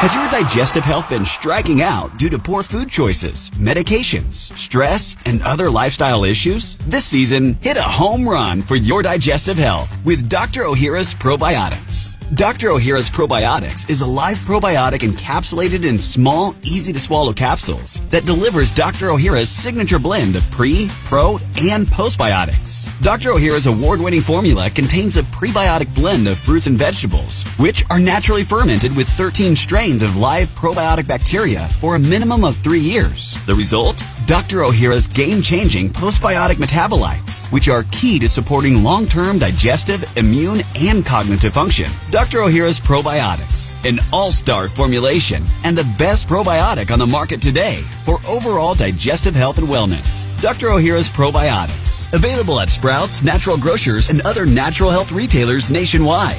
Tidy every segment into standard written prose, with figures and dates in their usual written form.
Has your digestive health been striking out due to poor food choices, medications, stress, and other lifestyle issues? This season, hit a home run for your digestive health with Dr. Ohhira's Probiotics. Dr. Ohhira's Probiotics is a live probiotic encapsulated in small, easy-to-swallow capsules that delivers Dr. Ohhira's signature blend of pre, pro, and postbiotics. Dr. Ohhira's award-winning formula contains a prebiotic blend of fruits and vegetables, which are naturally fermented with 13 strains of live probiotic bacteria for a minimum of 3 years. The result? Dr. Ohhira's game-changing postbiotic metabolites, which are key to supporting long-term digestive, immune, and cognitive function. Dr. Ohhira's Probiotics, an all-star formulation and the best probiotic on the market today for overall digestive health and wellness. Dr. Ohhira's Probiotics, available at Sprouts, Natural Grocers, and other natural health retailers nationwide.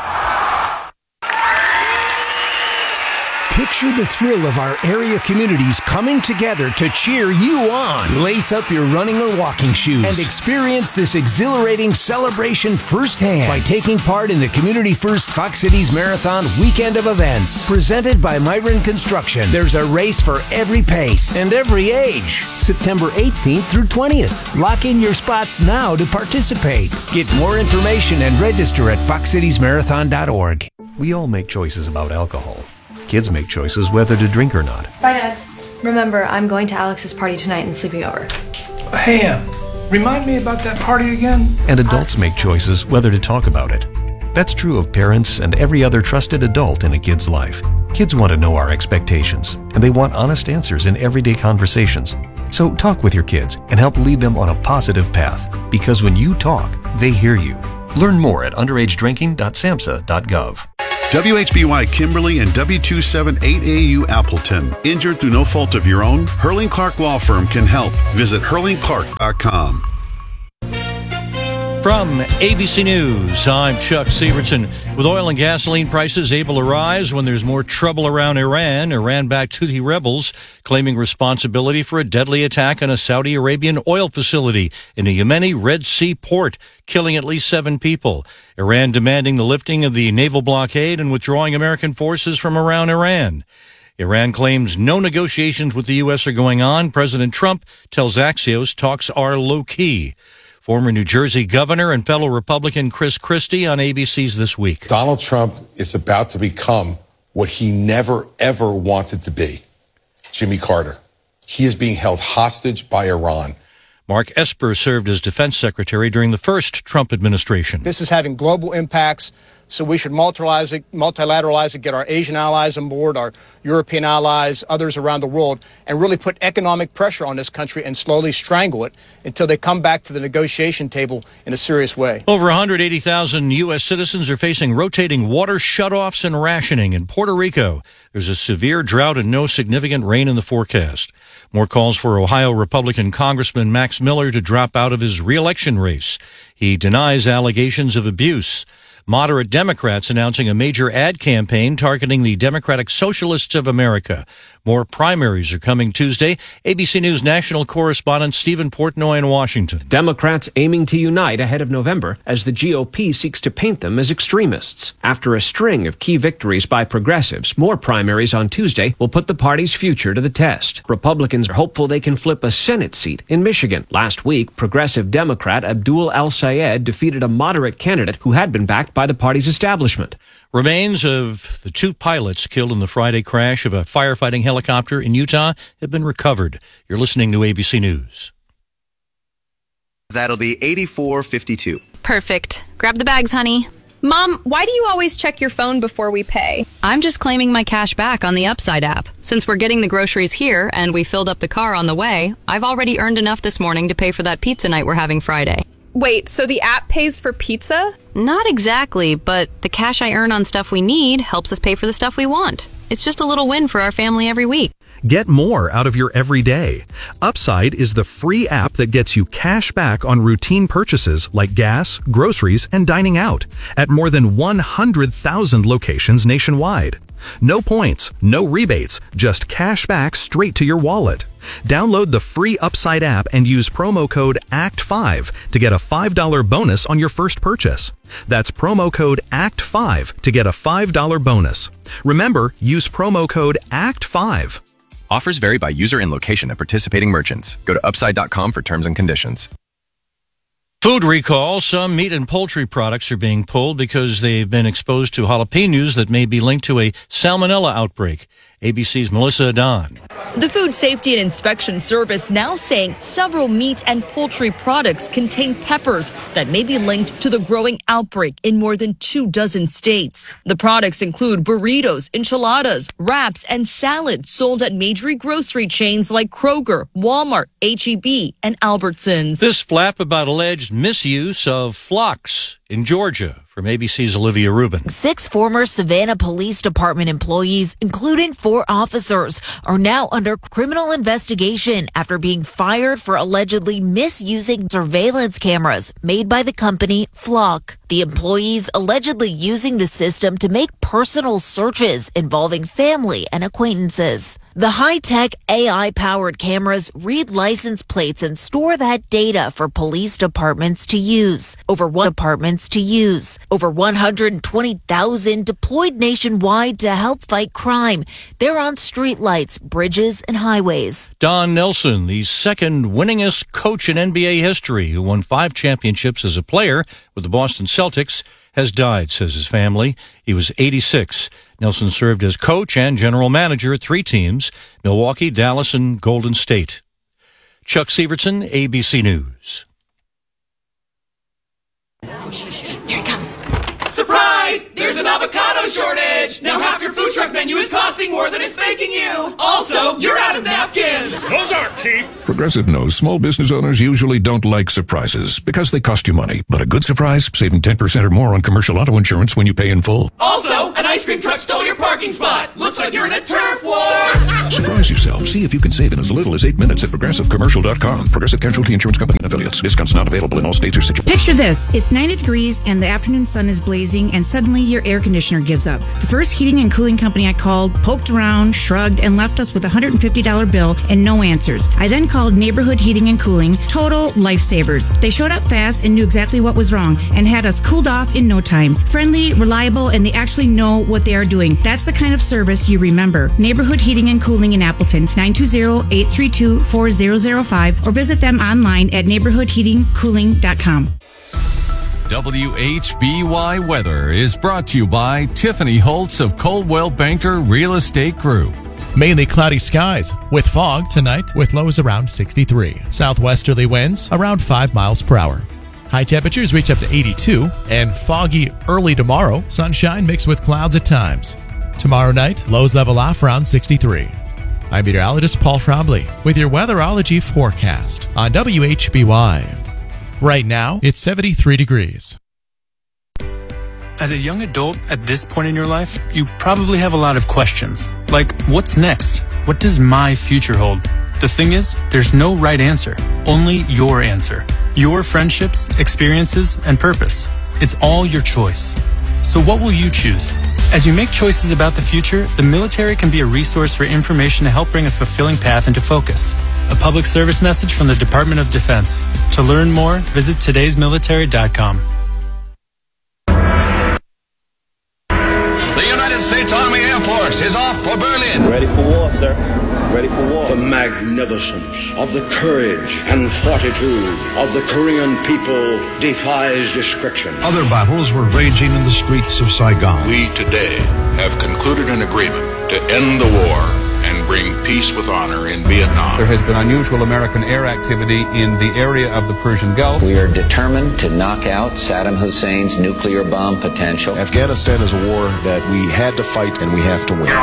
Picture the thrill of our area communities coming together to cheer you on. Lace up your running or walking shoes and experience this exhilarating celebration firsthand by taking part in the Community First Fox Cities Marathon Weekend of Events. Presented by Myron Construction, there's a race for every pace and every age. September 18th through 20th. Lock in your spots now to participate. Get more information and register at foxcitiesmarathon.org. We all make choices about alcohol. Kids make choices whether to drink or not. Bye, Dad. Remember, I'm going to Alex's party tonight and sleeping over. Hey, remind me about that party again? And adults make choices whether to talk about it. That's true of parents and every other trusted adult in a kid's life. Kids want to know our expectations, and they want honest answers in everyday conversations. So talk with your kids and help lead them on a positive path, because when you talk, they hear you. Learn more at underagedrinking.samhsa.gov. WHBY Kimberly and W278AU Appleton. Injured through no fault of your own? Hurling Clark Law Firm can help. Visit hurlingclark.com. From ABC News, I'm Chuck Severson. With oil and gasoline prices able to rise when there's more trouble around Iran-backed Houthi rebels claiming responsibility for a deadly attack on a Saudi Arabian oil facility in a Yemeni Red Sea port, killing at least 7 people. Iran demanding the lifting of the naval blockade and withdrawing American forces from around Iran. Iran claims no negotiations with the U.S. are going on. President Trump tells Axios talks are low-key. Former New Jersey governor and fellow Republican Chris Christie on ABC's This Week. Donald Trump is about to become what he never, ever wanted to be, Jimmy Carter. He is being held hostage by Iran. Mark Esper served as defense secretary during the first Trump administration. This is having global impacts, so we should multilateralize it, get our Asian allies on board, our European allies, others around the world, and really put economic pressure on this country and slowly strangle it until they come back to the negotiation table in a serious way. Over 180,000 U.S. citizens are facing rotating water shutoffs and rationing in Puerto Rico. There's a severe drought and no significant rain in the forecast. More calls for Ohio Republican Congressman Max Miller to drop out of his re-election race. He denies allegations of abuse. Moderate Democrats announcing a major ad campaign targeting the Democratic Socialists of America. More primaries are coming Tuesday. ABC News national correspondent Stephen Portnoy in Washington. Democrats aiming to unite ahead of November as the GOP seeks to paint them as extremists. After a string of key victories by progressives, more primaries on Tuesday will put the party's future to the test. Republicans are hopeful they can flip a Senate seat in Michigan. Last week, progressive Democrat Abdul El-Sayed defeated a moderate candidate who had been backed by the party's establishment. Remains of the 2 pilots killed in the Friday crash of a firefighting helicopter in Utah have been recovered. You're listening to ABC News. That'll be $84.52. Perfect. Grab the bags, honey. Mom, why do you always check your phone before we pay? I'm just claiming my cash back on the Upside app. Since we're getting the groceries here and we filled up the car on the way, I've already earned enough this morning to pay for that pizza night we're having Friday. Wait, so the app pays for pizza? Not exactly, but the cash I earn on stuff we need helps us pay for the stuff we want. It's just a little win for our family every week. Get more out of your everyday. Upside is the free app that gets you cash back on routine purchases like gas, groceries, and dining out at more than 100,000 locations nationwide. No points, no rebates, just cash back straight to your wallet. Download the free Upside app and use promo code ACT5 to get a $5 bonus on your first purchase. That's promo code ACT5 to get a $5 bonus. Remember, use promo code ACT5. Offers vary by user and location at participating merchants. Go to upside.com for terms and conditions. Food recall. Some meat and poultry products are being pulled because they've been exposed to jalapenos that may be linked to a salmonella outbreak. ABC's Melissa Adon. The Food Safety and Inspection Service now saying several meat and poultry products contain peppers that may be linked to the growing outbreak in more than 24 states. The products include burritos, enchiladas, wraps, and salads sold at major grocery chains like Kroger, Walmart, H-E-B, and Albertsons. This flap about alleged misuse of flocks in Georgia. From ABC's Olivia Rubin. 6 former Savannah Police Department employees, including 4 officers, are now under criminal investigation after being fired for allegedly misusing surveillance cameras made by the company Flock. The employees allegedly using the system to make personal searches involving family and acquaintances. The high-tech AI-powered cameras read license plates and store that data for police departments to use. Over 120,000 deployed nationwide to help fight crime. They're on streetlights, bridges, and highways. Don Nelson, the second winningest coach in NBA history, who won 5 championships as a player with the Boston Celtics, has died, says his family. He was 86. Nelson served as coach and general manager at 3 teams, Milwaukee, Dallas, and Golden State. Chuck Severson, ABC News. Here it comes. Surprise! There's an avocado shortage! Now half your food truck menu is costing more than it's making you! Also, you're out of napkins! Those aren't cheap! Progressive knows small business owners usually don't like surprises because they cost you money. But a good surprise, saving 10% or more on commercial auto insurance when you pay in full. Also, an ice cream truck stole your parking spot! Looks like you're in a turf war! Surprise yourself. See if you can save in as little as 8 minutes at ProgressiveCommercial.com. Progressive Casualty Insurance Company and affiliates. Discounts not available in all states or situations. Picture this. It's 90 degrees and the afternoon sun is blazing and suddenly your air conditioner gives up. The first heating and cooling company I called poked around, shrugged, and left us with a $150 bill and no answers. I then called Neighborhood Heating and Cooling, total lifesavers. They showed up fast and knew exactly what was wrong and had us cooled off in no time. Friendly, reliable, and they actually know what they are doing. That's the kind of service you remember. Neighborhood Heating and Cooling in Appleton, 920-832-4005, or visit them online at neighborhoodheatingcooling.com. WHBY Weather is brought to you by Tiffany Holtz of Coldwell Banker Real Estate Group. Mainly cloudy skies with fog tonight with lows around 63. Southwesterly winds around 5 miles per hour. High temperatures reach up to 82 and foggy early tomorrow. Sunshine mixed with clouds at times. Tomorrow night, lows level off around 63. I'm meteorologist Paul Trombley with your weatherology forecast on WHBY. Right now, it's 73 degrees. As a young adult at this point in your life, you probably have a lot of questions. Like, what's next? What does my future hold? The thing is, there's no right answer, only your answer. Your friendships, experiences, and purpose. It's all your choice. So what will you choose? As you make choices about the future, the military can be a resource for information to help bring a fulfilling path into focus. A public service message from the Department of Defense. To learn more, visit todaysmilitary.com. The United States Army Air Force is off for Berlin. Ready for war, sir. Ready for war. The magnificence of the courage and fortitude of the Korean people defies description. Other battles were raging in the streets of Saigon. We today have concluded an agreement to end the war and bring peace with honor in Vietnam. There has been unusual American air activity in the area of the Persian Gulf. We are determined to knock out Saddam Hussein's nuclear bomb potential. Afghanistan is a war that we had to fight and we have to win.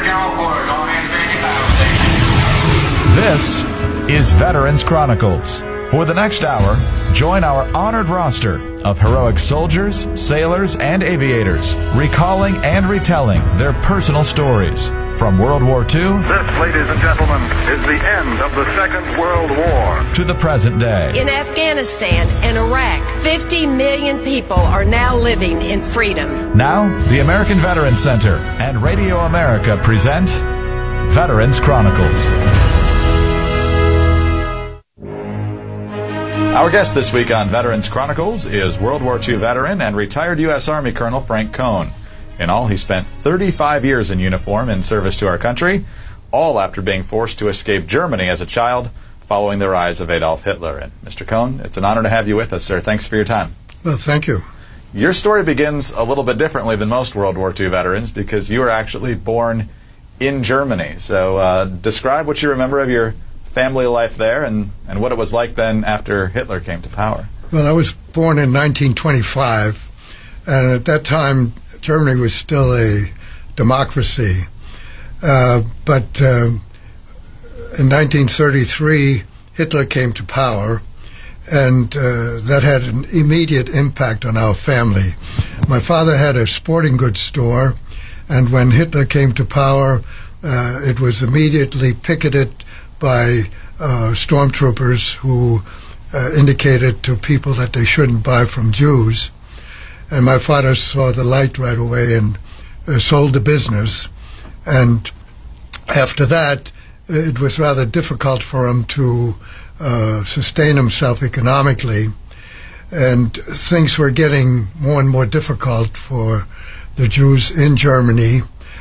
This is Veterans Chronicles. For the next hour, join our honored roster of heroic soldiers, sailors, and aviators, recalling and retelling their personal stories. From World War II, This, ladies and gentlemen, is the end of the Second World War. to the present day. In Afghanistan and Iraq, 50 million people are now living in freedom. Now, the American Veterans Center and Radio America present Veterans Chronicles. Our guest this week on Veterans Chronicles is World War II veteran and retired U.S. Army Colonel Frank Kohn. In all, he spent 35 years in uniform in service to our country, all after being forced to escape Germany as a child following the rise of Adolf Hitler. And Mr. Kohn, it's an honor to have you with us, sir. Thanks for your time. Well, thank you. Your story begins a little bit differently than most World War II veterans because you were actually born in Germany. So describe what you remember of your family life there and what it was like then after Hitler came to power. Well, I was born in 1925, and at that time, Germany was still a democracy. But in 1933, Hitler came to power, and that had an immediate impact on our family. My father had a sporting goods store, and when Hitler came to power, it was immediately picketed by stormtroopers who indicated to people that they shouldn't buy from Jews. And my father saw the light right away and sold the business. And after that, it was rather difficult for him to sustain himself economically. And things were getting more and more difficult for the Jews in Germany.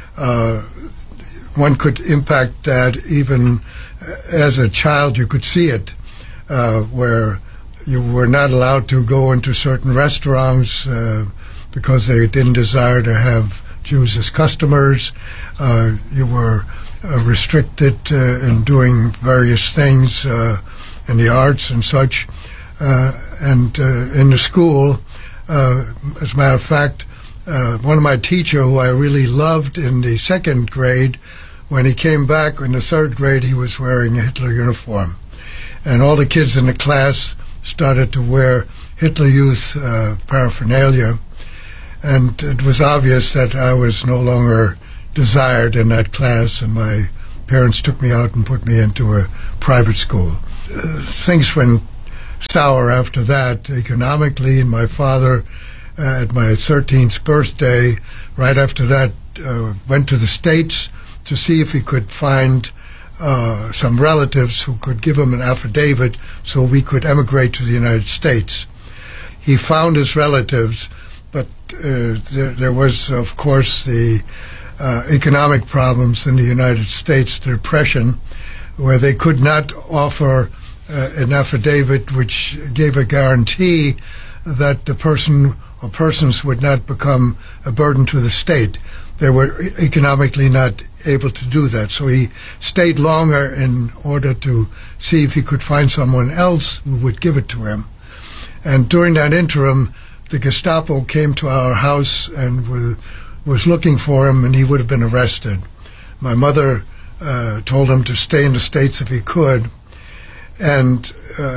One could impact that even as a child. You could see it, where you were not allowed to go into certain restaurants because they didn't desire to have Jews as customers. You were restricted in doing various things in the arts and such. And in the school, as a matter of fact, one of my teachers, who I really loved in the second grade, when he came back in the third grade, he was wearing a Hitler uniform. And all the kids in the class started to wear Hitler Youth paraphernalia, and it was obvious that I was no longer desired in that class, and my parents took me out and put me into a private school. Things went sour after that economically, and my father, at my 13th birthday, right after that, went to the States to see if he could find some relatives who could give him an affidavit so we could emigrate to the United States. He found his relatives, but there was, of course, the economic problems in the United States, the Depression, where they could not offer an affidavit which gave a guarantee that the person or persons would not become a burden to the state. They were economically not able to do that. So he stayed longer in order to see if he could find someone else who would give it to him. And during that interim, the Gestapo came to our house and was looking for him, and he would have been arrested. My mother told him to stay in the States if he could. And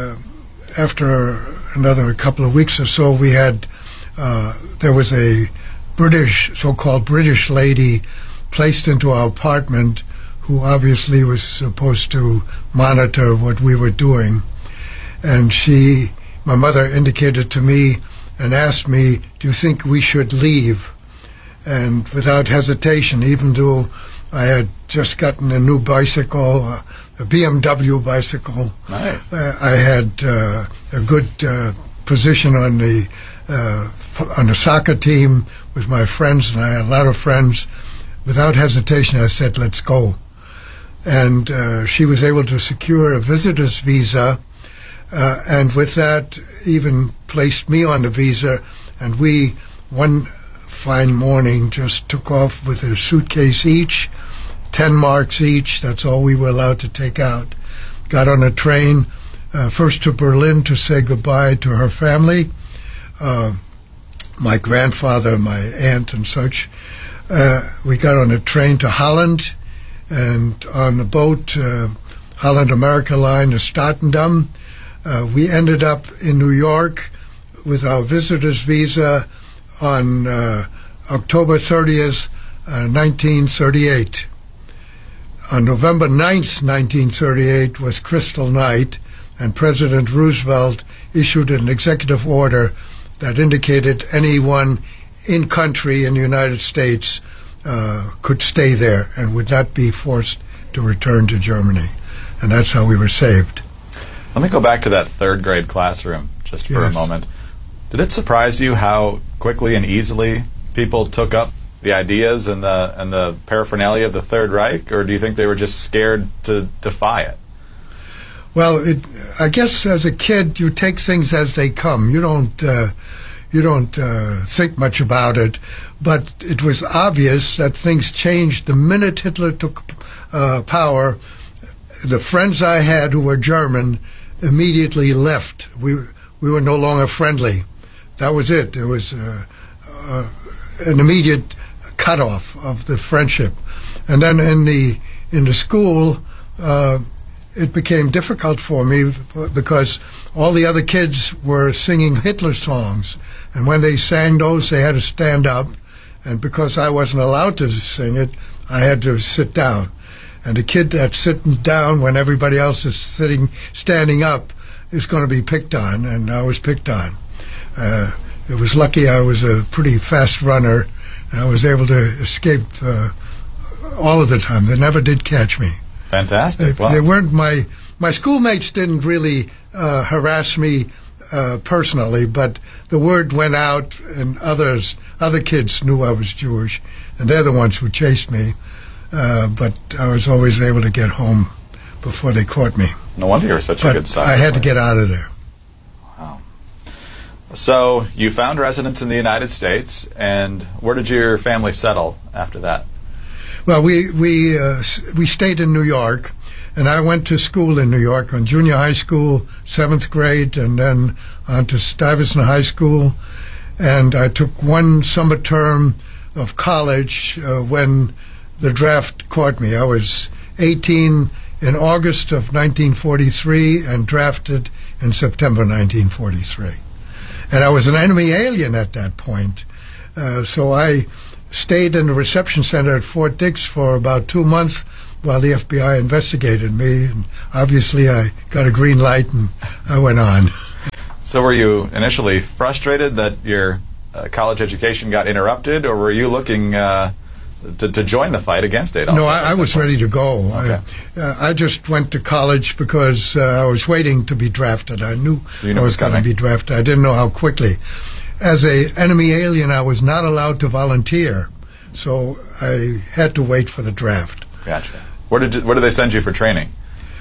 after another couple of weeks or so, we had, there was a so-called British lady placed into our apartment who obviously was supposed to monitor what we were doing. And my mother indicated to me and asked me, do you think we should leave? And without hesitation, even though I had just gotten a new bicycle, a BMW bicycle. Nice. I had a good position on the soccer team with my friends, and I had a lot of friends. Without hesitation, I said, let's go. And she was able to secure a visitor's visa, and with that even placed me on the visa, and we, one fine morning, just took off with a suitcase each, 10 marks each. That's all we were allowed to take out. Got on a train, first to Berlin to say goodbye to her family, my grandfather, my aunt, and such. We got on a train to Holland, and on the boat, Holland America Line to Statendam. We ended up in New York with our visitor's visa on October 30th, 1938. On November 9th, 1938 was Crystal Night, and President Roosevelt issued an executive order that indicated anyone in country in the United States could stay there and would not be forced to return to Germany. And that's how we were saved. Let me go back to that third grade classroom just for a moment. Did it surprise you how quickly and easily people took up the ideas and the paraphernalia of the Third Reich, or do you think they were just scared to defy it? Well, I guess as a kid, you take things as they come. You don't think much about it, but it was obvious that things changed the minute Hitler took power. The friends I had who were German immediately left. We were no longer friendly. That was it. There was an immediate cutoff of the friendship, and then in the school, it became difficult for me because all the other kids were singing Hitler songs, and when they sang those, they had to stand up, and because I wasn't allowed to sing it, I had to sit down. And the kid that's sitting down when everybody else is standing up is going to be picked on, and I was picked on. It was lucky I was a pretty fast runner, and I was able to escape all of the time. They never did catch me. Fantastic. They weren't my schoolmates didn't really harass me personally, but the word went out, and other kids knew I was Jewish, and they're the ones who chased me. But I was always able to get home before they caught me. No wonder you were such a good son. I had to get out of there. Wow. So you found residence in the United States, and where did your family settle after that? Well, we stayed in New York, and I went to school in New York on junior high school, 7th grade, and then on to Stuyvesant High School. And I took one summer term of college when the draft caught me. I was 18 in August of 1943 and drafted in September 1943. And I was an enemy alien at that point. So I stayed in the reception center at Fort Dix for about 2 months while the FBI investigated me. And obviously I got a green light and I went on. So were you initially frustrated that your college education got interrupted, or were you looking to join the fight against Adolf Hitler? No, I was ready to go. Okay. I just went to college because I was waiting to be drafted. I knew I was going to be drafted. I didn't know how quickly. As an enemy alien, I was not allowed to volunteer, so I had to wait for the draft. Gotcha. Where did they send you for training?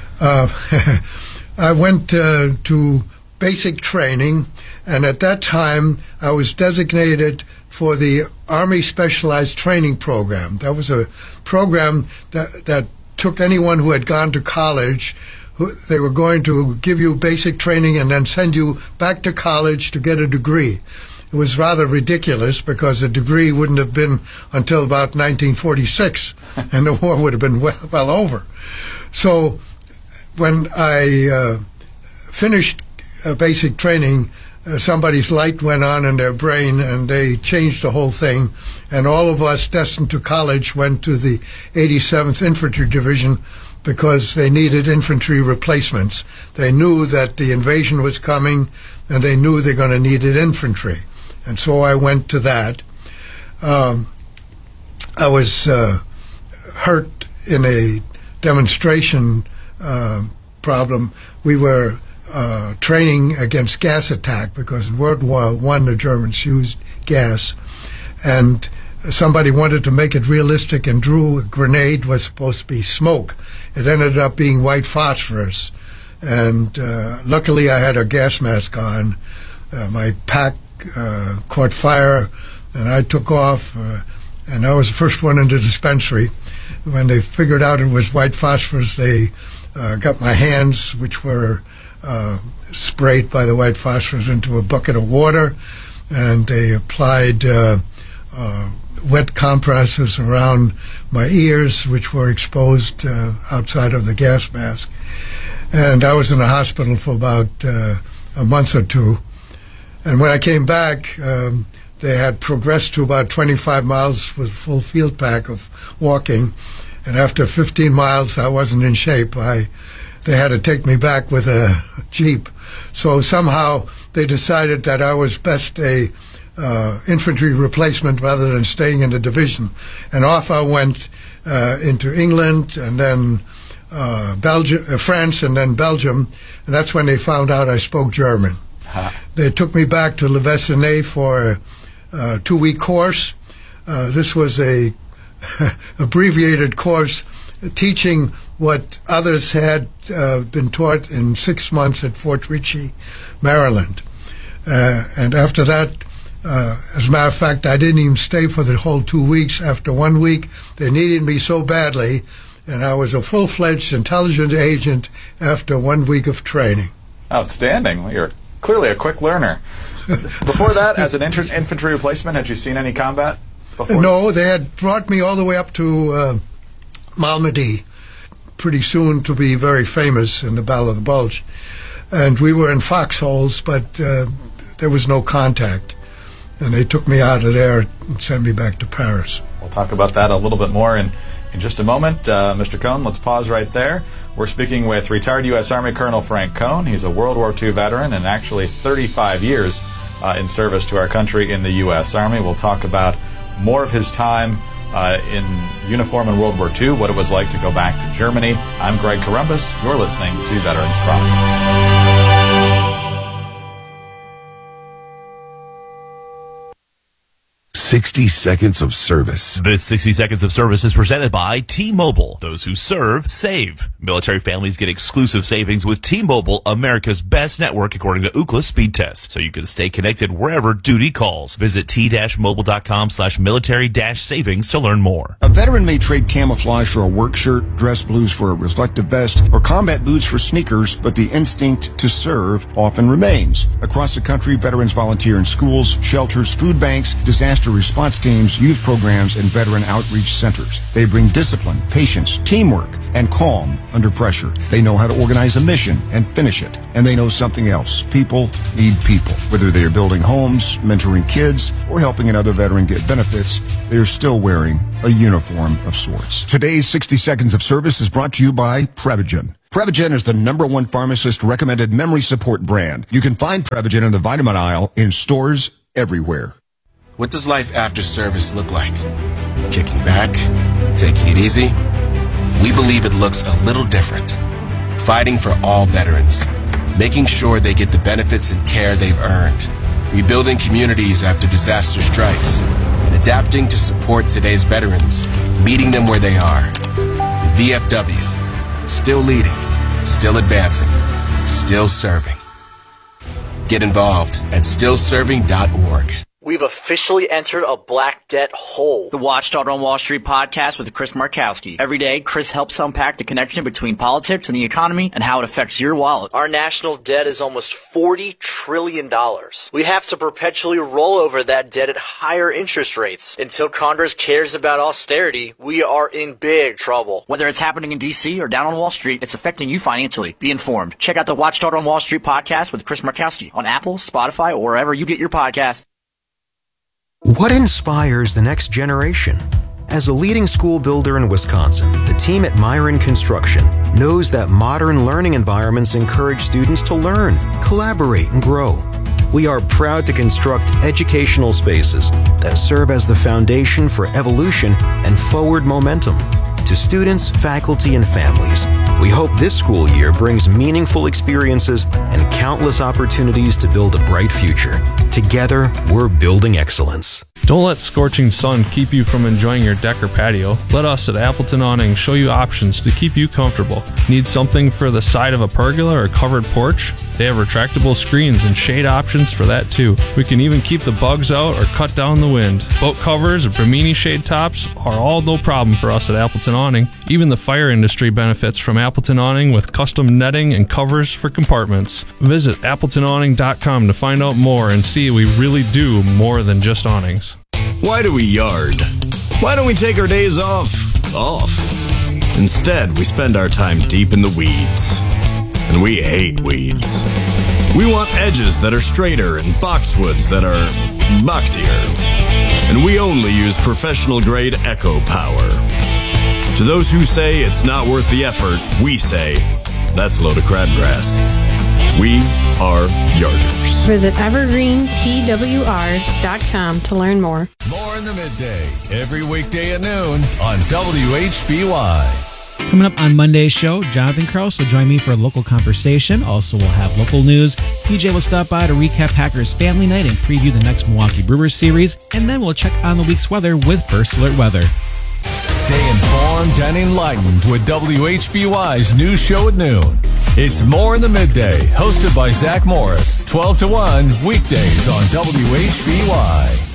I went to basic training, and at that time I was designated for the Army Specialized Training Program. That was a program that took anyone who had gone to college. They were going to give you basic training and then send you back to college to get a degree. It was rather ridiculous because a degree wouldn't have been until about 1946, and the war would have been well over. So when I finished basic training, somebody's light went on in their brain, and they changed the whole thing. And all of us destined to college went to the 87th Infantry Division because they needed infantry replacements. They knew that the invasion was coming, and they knew they're going to need infantry. And so I went to that. I was hurt in a demonstration problem. We were training against gas attack because in World War I the Germans used gas, and somebody wanted to make it realistic and drew a grenade was supposed to be smoke. It ended up being white phosphorus, and luckily I had a gas mask on. My pack caught fire, and I took off, and I was the first one in the dispensary. When they figured out it was white phosphorus, they got my hands, which were sprayed by the white phosphorus, into a bucket of water, and they applied wet compresses around my ears, which were exposed outside of the gas mask. And I was in the hospital for about a month or two. And when I came back, they had progressed to about 25 miles with full field pack of walking. And after 15 miles, I wasn't in shape. They had to take me back with a Jeep. So somehow they decided that I was best a infantry replacement rather than staying in the division. And off I went into England and then France and then Belgium. And that's when they found out I spoke German. They took me back to Le Vessenay for a 2-week course. This was a abbreviated course teaching what others had been taught in 6 months at Fort Ritchie, Maryland. And after that, as a matter of fact, I didn't even stay for the whole 2 weeks. After 1 week, they needed me so badly, and I was a full-fledged intelligence agent after 1 week of training. Outstanding. Well, you're clearly a quick learner. Before that, as an infantry replacement, had you seen any combat before? No, they had brought me all the way up to Malmedy, pretty soon to be very famous in the Battle of the Bulge. And we were in foxholes, but there was no contact. And they took me out of there and sent me back to Paris. We'll talk about that a little bit more in just a moment. Mr. Cohn, let's pause right there. We're speaking with retired U.S. Army Colonel Frank Cohn. He's a World War II veteran and actually 35 years in service to our country in the U.S. Army. We'll talk about more of his time in uniform in World War II, what it was like to go back to Germany. I'm Greg Corombos. You're listening to Veterans Chronicles. 60 seconds of service. This 60 seconds of service is presented by T-Mobile. Those who serve, save. Military families get exclusive savings with T-Mobile, America's best network according to Ookla speed test, so you can stay connected wherever duty calls. Visit t-mobile.com/military-savings to learn more. A veteran may trade camouflage for a work shirt, dress blues for a reflective vest, or combat boots for sneakers, but the instinct to serve often remains. Across the country, veterans volunteer in schools, shelters, food banks, disaster response teams, youth programs, and veteran outreach centers. They bring discipline, patience, teamwork, and calm under pressure. They know how to organize a mission and finish it. And they know something else. People need people. Whether they are building homes, mentoring kids, or helping another veteran get benefits, they are still wearing a uniform of sorts. Today's 60 Seconds of Service is brought to you by Prevagen. Prevagen is the #1 pharmacist-recommended memory support brand. You can find Prevagen in the vitamin aisle in stores everywhere. What does life after service look like? Kicking back? Taking it easy? We believe it looks a little different. Fighting for all veterans. Making sure they get the benefits and care they've earned. Rebuilding communities after disaster strikes. And adapting to support today's veterans. Meeting them where they are. The VFW. Still leading. Still advancing. Still serving. Get involved at stillserving.org. We've officially entered a black debt hole. The Watchdog on Wall Street podcast with Chris Markowski. Every day, Chris helps unpack the connection between politics and the economy and how it affects your wallet. Our national debt is almost $40 trillion. We have to perpetually roll over that debt at higher interest rates. Until Congress cares about austerity, we are in big trouble. Whether it's happening in D.C. or down on Wall Street, it's affecting you financially. Be informed. Check out the Watchdog on Wall Street podcast with Chris Markowski on Apple, Spotify, or wherever you get your podcasts. What inspires the next generation? As a leading school builder in Wisconsin, the team at Myron Construction knows that modern learning environments encourage students to learn, collaborate, and grow. We are proud to construct educational spaces that serve as the foundation for evolution and forward momentum. To students, faculty, and families, we hope this school year brings meaningful experiences and countless opportunities to build a bright future. Together, we're building excellence. Don't let scorching sun keep you from enjoying your deck or patio. Let us at Appleton Awning show you options to keep you comfortable. Need something for the side of a pergola or covered porch? They have retractable screens and shade options for that too. We can even keep the bugs out or cut down the wind. Boat covers or Bimini shade tops are all no problem for us at Appleton Awning. Even the fire industry benefits from Appleton Awning with custom netting and covers for compartments. Visit AppletonAwning.com to find out more and see we really do more than just awnings. Why do we yard? Why don't we take our days off? Instead, we spend our time deep in the weeds. And we hate weeds. We want edges that are straighter and boxwoods that are boxier. And we only use professional-grade Echo Power. To those who say it's not worth the effort, we say, that's a load of crabgrass. We are Yarders. Visit evergreenpwr.com to learn more. More in the midday, every weekday at noon on WHBY. Coming up on Monday's show, Jonathan Krause will join me for a local conversation. Also, we'll have local news. PJ will stop by to recap Packers Family Night and preview the next Milwaukee Brewers series. And then we'll check on the week's weather with First Alert Weather. Stay informed and enlightened with WHBY's news show at noon. It's More in the Midday, hosted by Zach Morris, 12 to 1, weekdays on WHBY.